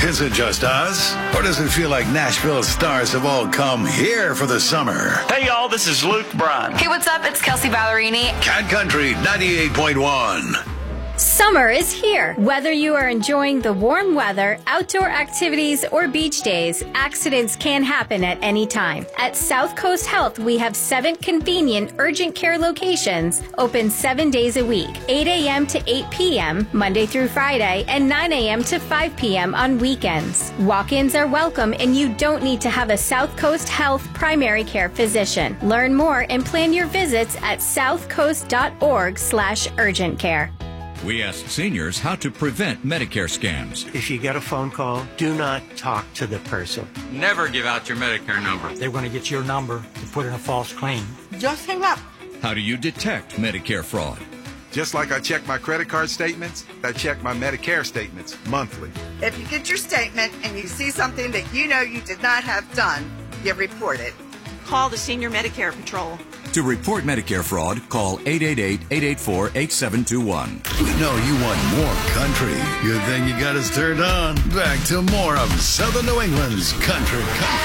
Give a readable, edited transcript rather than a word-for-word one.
Is it just us? Or does it feel like Nashville's stars have all come here for the summer? Hey, y'all, this is Luke Bryan. Hey, what's up? It's Kelsey Ballerini. Cat Country 98.1. Summer is here. Whether you are enjoying the warm weather, outdoor activities, or beach days, accidents can happen at any time. At South Coast Health, we have 7 convenient urgent care locations open 7 days a week, 8 a.m. to 8 p.m., Monday through Friday, and 9 a.m. to 5 p.m. on weekends. Walk-ins are welcome, and you don't need to have a South Coast Health primary care physician. Learn more and plan your visits at southcoast.org/urgent care. We asked seniors how to prevent Medicare scams. If you get a phone call, do not talk to the person. Never give out your Medicare number. They're going to get your number to put in a false claim. Just hang up. How do you detect Medicare fraud? Just like I check my credit card statements, I check my Medicare statements monthly. If you get your statement and you see something that you know you did not have done, you report it. Call the Senior Medicare Patrol. To report Medicare fraud, call 888-884-8721. We know you want more country. Good thing you got us turned on. Back to more of Southern New England's Country.